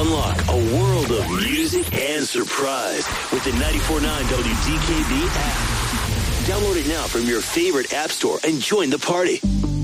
Unlock a world of music and surprise with the 94.9 WDKB app. Download it now from your favorite app store and join the party.